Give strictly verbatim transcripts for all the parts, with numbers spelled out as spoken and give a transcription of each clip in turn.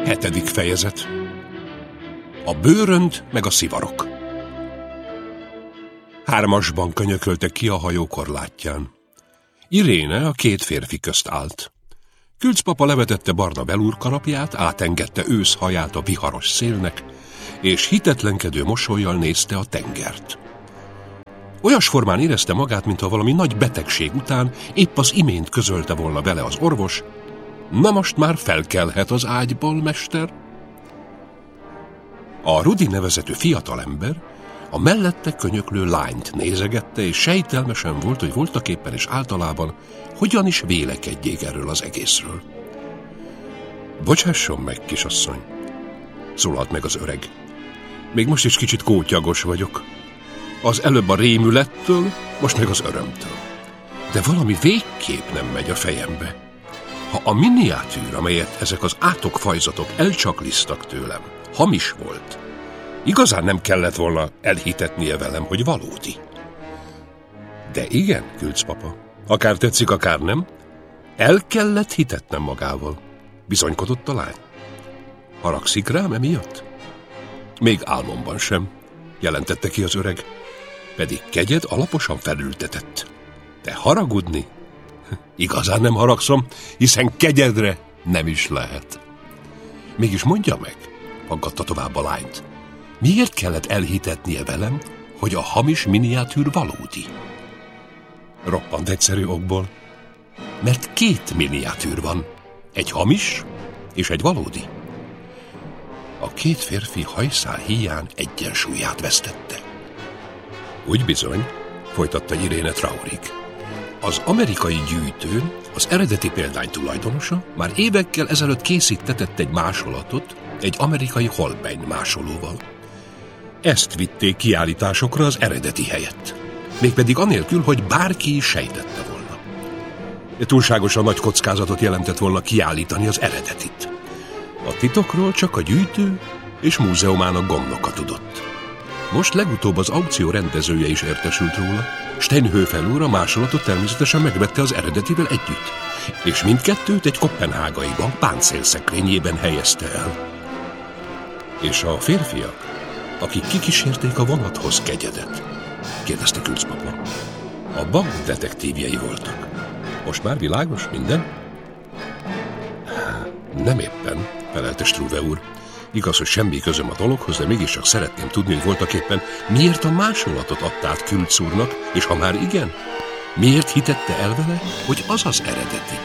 Hetedik fejezet. A bőrönd meg a szivarok. Hármasban könyököltek ki a hajó korlátján. Iréne a két férfi közt állt. Külcpapa levetette barna velúrkalapját, átengedte őszhaját a viharos szélnek, és hitetlenkedő mosollyal nézte a tengert. Olyas formán érezte magát, mintha valami nagy betegség után épp az imént közölte volna vele az orvos: na most már felkelhet az ágyból, mester. A Rudi nevezetű fiatalember a mellette könyöklő lányt nézegette, és sejtelmesen volt, hogy voltaképpen és általában hogyan is vélekedjék erről az egészről. Bocsásson meg, kisasszony, szólalt meg az öreg. Még most is kicsit kótyagos vagyok. Az előbb a rémülettől, most meg az örömtől. De valami végképp nem megy a fejembe. Ha a miniatűr, amelyet ezek az átokfajzatok elcsaklisztak tőlem, hamis volt, igazán nem kellett volna elhitetnie velem, hogy valódi. De igen, Külcpapa, akár tetszik, akár nem, el kellett hitetnem magával, bizonykodott a lány. Haragszik rám emiatt? Még álmomban sem, jelentette ki az öreg, pedig kegyed alaposan felültetett. De haragudni? Igazán nem haragszom, hiszen kegyedre nem is lehet. Mégis mondja meg, faggatta tovább a lányt, miért kellett elhitetnie velem, hogy a hamis miniatűr valódi? Roppant egyszerű okból. Mert két miniatűr van, egy hamis és egy valódi. A két férfi hajszál híján egyensúlyát vesztette. Úgy bizony, folytatta Iréne Traurig, az amerikai gyűjtő, az eredeti példány tulajdonosa már évekkel ezelőtt készítetett egy másolatot egy amerikai Holbein másolóval. Ezt vitték kiállításokra az eredeti helyett. Mégpedig anélkül, hogy bárki is sejtette volna. Túlságosan nagy kockázatot jelentett volna kiállítani az eredetit. A titokról csak a gyűjtő és múzeumának gondnoka tudott. Most legutóbb az aukció rendezője is értesült róla. Steinhöfer úr a másolatot természetesen megvette az eredetivel együtt, és mindkettőt egy koppenhágai bank páncélszekrényében helyezte el. És a férfiak, akik kikísérték a vonathoz kegyedet? Kérdezte Külcpapa. A bank detektívjei voltak. Most már világos minden? Nem éppen, felelte Struve úr. Igaz, hogy semmi közöm a dologhoz, de mégiscsak szeretném tudni, hogy voltaképpen miért a másolatot adta át Külc úrnak, és ha már igen, miért hitette el vele, hogy az az eredeti?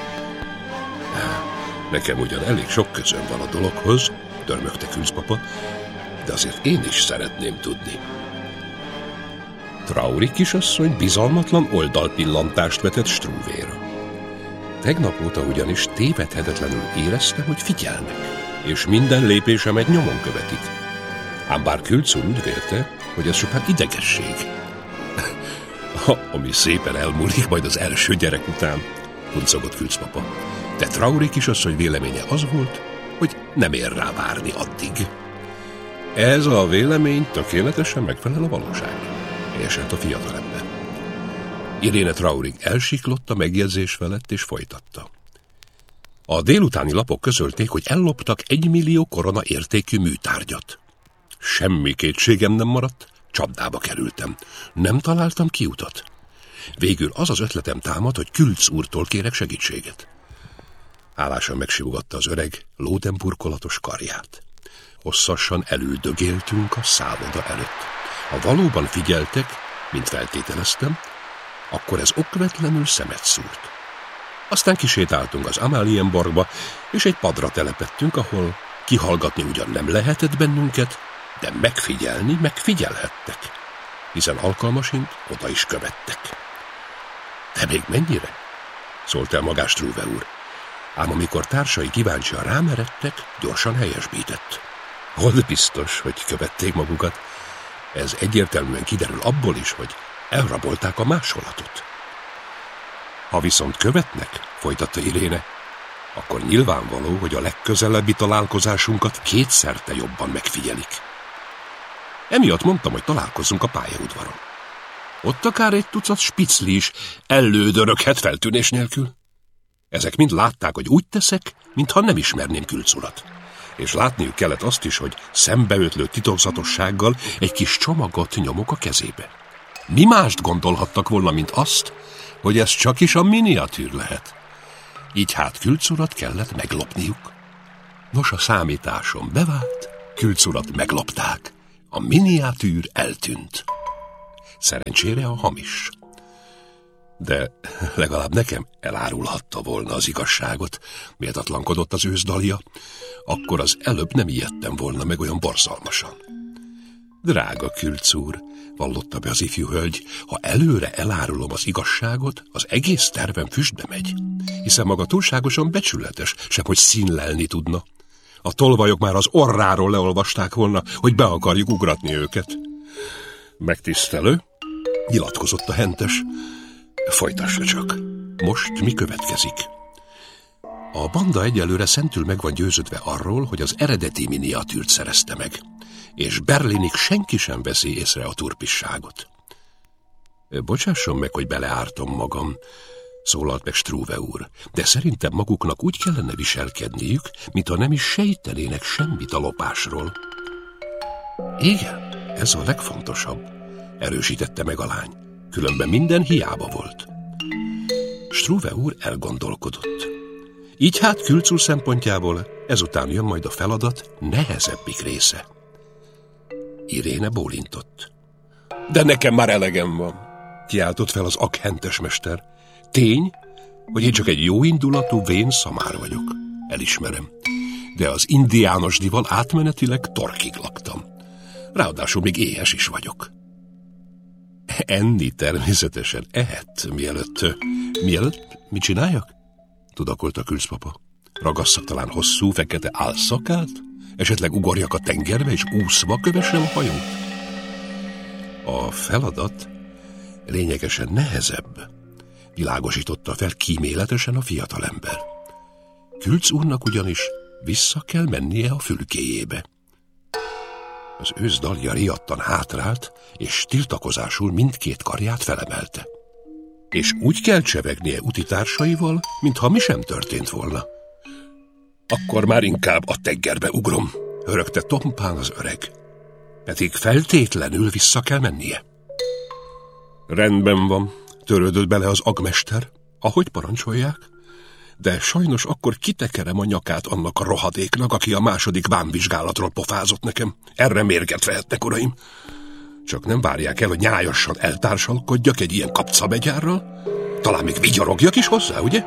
Nekem ugyan elég sok közöm van a dologhoz, dörmögte Külcpapa, de azért én is szeretném tudni. Traurig kisasszony bizalmatlan oldalpillantást vetett Struvéra. Tegnap óta ugyanis tévedhetetlenül érezte, hogy figyelnek, és minden lépésemet nyomon követik. Ám bár Külc úr úgy vélte, hogy ez csupán idegesség. Ami szépen elmúlik majd az első gyerek után, kuncogott Külcpapa. De Traurig kisasszony véleménye az volt, hogy nem ér rá várni addig. Ez a vélemény tökéletesen megfelel a valóságnak, helyeselt a fiatalember. Iréne Traurig elsiklott a megjegyzés felett, és folytatta. A délutáni lapok közölték, hogy elloptak egy millió korona értékű műtárgyat. Semmi kétségem nem maradt, csapdába kerültem. Nem találtam kiutat. Végül az az ötletem támad, hogy Külc úrtól kérek segítséget. Hálásan megsimogatta az öreg lódemburkolatos karját. Hosszasan elüldögéltünk a szálloda előtt. Ha valóban figyeltek, mint feltételeztem, akkor ez okvetlenül szemet szúrt. Aztán kisétáltunk az Amalienborgba, és egy padra telepettünk, ahol kihallgatni ugyan nem lehetett bennünket, de megfigyelni megfigyelhettek, hiszen alkalmasint oda is követtek. De még mennyire? Szólt el magás Struve úr. Ám amikor társai kíváncsian rámeredtek, gyorsan helyesbített. Hol biztos, hogy követték magukat? Ez egyértelműen kiderül abból is, hogy elrabolták a másolatot. Ha viszont követnek, folytatta Iréne, akkor nyilvánvaló, hogy a legközelebbi találkozásunkat kétszerte jobban megfigyelik. Emiatt mondtam, hogy találkozzunk a pályaudvaron. Ott akár egy tucat spicli is ellődöröghet feltűnés nélkül. Ezek mind látták, hogy úgy teszek, mintha nem ismerném Külc urat. És látniuk kellett azt is, hogy szembeötlő titokzatossággal egy kis csomagot nyomok a kezébe. Mi mást gondolhattak volna, mint azt, hogy ez csak is a miniatűr lehet. Így hát Külc urat kellett meglopniuk. Nos, a számításom bevált, Külc urat meglopták. A miniatűr eltűnt. Szerencsére a hamis. De legalább nekem elárulhatta volna az igazságot, méltatlankodott az őszdalia, akkor az előbb nem ijedtem volna meg olyan borzalmasan. Drága Külc úr, vallotta be az ifjú hölgy, ha előre elárulom az igazságot, az egész tervem füstbe megy, hiszen maga túlságosan becsületes, sem hogy színlelni tudna. A tolvajok már az orráról leolvasták volna, hogy be akarjuk ugratni őket. Megtisztelő, nyilatkozott a hentes. Folytassa csak. Most mi következik? A banda egyelőre szentül meg van győződve arról, hogy az eredeti miniatűrt szerezte meg, és Berlinig senki sem veszi észre a turpisságot. Bocsásson meg, hogy beleártom magam, szólalt meg Struve úr, de szerintem maguknak úgy kellene viselkedniük, mintha nem is sejtenének semmit a lopásról. Igen, ez a legfontosabb, erősítette meg a lány, különben minden hiába volt. Struve úr elgondolkodott. Így hát Külc úr szempontjából ezután jön majd a feladat nehezebbik része. Iréne bólintott. De nekem már elegem van, kiáltott fel az akhentes mester. Tény, hogy én csak egy jóindulatú vén szamár vagyok, elismerem, de az indiánosdival átmenetileg torkig laktam. Ráadásul még éhes is vagyok. Enni természetesen ehet, mielőtt... Mielőtt? Mit csináljak? Tudakolta Külc papa. Ragasszak talán hosszú, fekete álszakát? Esetleg ugorjak a tengerbe, és úszva kövessem a hajót? A feladat lényegesen nehezebb, világosította fel kíméletesen a fiatalember. Külc úrnak ugyanis vissza kell mennie a fülkéjébe. Az őszdalia riadtan hátrált, és tiltakozásul mindkét karját felemelte. És úgy kell csevegnie utitársaival, mintha mi sem történt volna. Akkor már inkább a tengerbe ugrom, hörögte tompán az öreg. Pedig feltétlenül vissza kell mennie. Rendben van, törődött bele az agmester, ahogy parancsolják, de sajnos akkor kitekerem a nyakát annak a rohadéknak, aki a második vámvizsgálatról pofázott nekem. Erre mérget vehetnek, uraim. Csak nem várják el, hogy nyájasan eltársalkodjak egy ilyen kapcabegyárral? Talán még vigyorogjak is hozzá, ugye?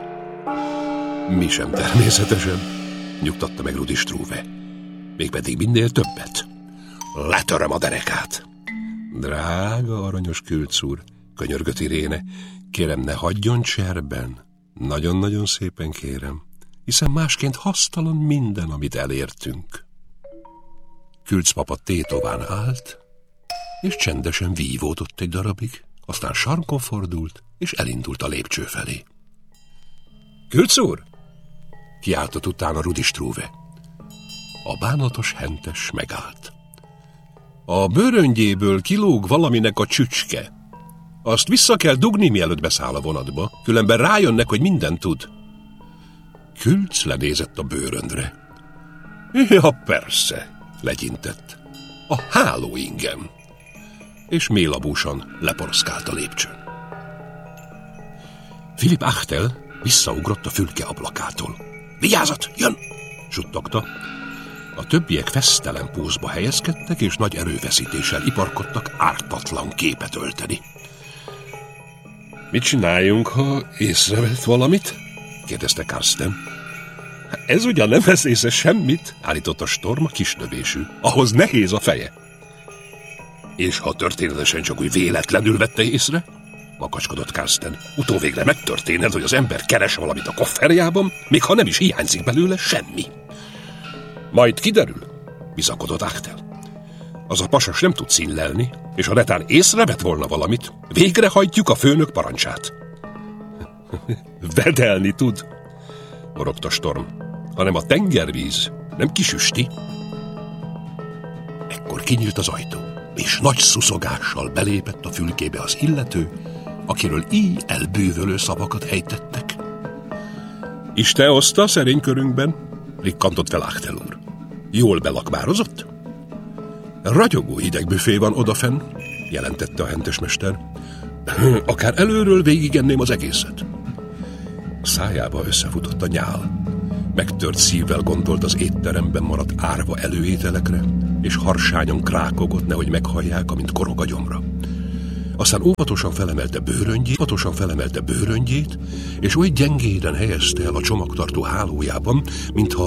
Mi sem természetesen, nyugtatta meg Rudi Struve. Mégpedig minél többet. Letöröm a derekát. Drága aranyos Külc úr, könyörgött Iréne, kérem, ne hagyjon cserben. Nagyon-nagyon szépen kérem, hiszen másként hasztalan minden, amit elértünk. Külc papa tétován állt, és csendesen vívódott egy darabig, aztán sarkon fordult, és elindult a lépcső felé. Külc úr! Kiáltott utána Rudi Struve. A bánatos hentes megállt. A bőröngyéből kilóg valaminek a csücske. Azt vissza kell dugni, mielőtt beszáll a vonatba, különben rájönnek, hogy mindent tud. Külc lenézett a bőröndre. Ja, persze, legyintett. A hálóingem. És mélabúsan leporoszkált a lépcsőn. Philipp Achtel visszaugrott a fülke ablakától. Vigyázat, jön! Suttogta. A többiek fesztelen pózba helyezkedtek, és nagy erőfeszítéssel iparkodtak ártatlan képet ölteni. Mit csináljunk, ha észrevett valamit? Kérdezte Karsten. Ez ugyan nem vesz észre semmit, állította Storm a kisnövésű. Ahhoz nehéz a feje. És ha történetesen csak úgy véletlenül vette észre? Makacskodott Karsten. Utóvégre megtörténhet, hogy az ember keres valamit a kofferjában, még ha nem is hiányzik belőle semmi. Majd kiderül, bizakodott Achtel. Az a pasas nem tud színlelni, és ha netán észrevett volna valamit, végrehajtjuk a főnök parancsát. Vedelni tud, morogta Storm, hanem a tengervíz nem kisüsti. Ekkor kinyílt az ajtó, és nagy szuszogással belépett a fülkébe az illető, akiről így elbűvölő szavakat ejtettek. Isten oszta szerény körünkben, rikkantott fel Achtel úr. Jól belakmározott? Ragyogó hideg büfé van odafenn, jelentette a hentesmester. Akár előről végigenném az egészet. Szájába összefutott a nyál. Megtört szívvel gondolt az étteremben maradt árva előételekre, és harsányan krákogott, nehogy meghallják, amint korog a gyomra. Aztán óvatosan felemelte bőröngyét, óvatosan felemelte bőröngyét, és oly gyengéden helyezte el a csomagtartó hálójában, mintha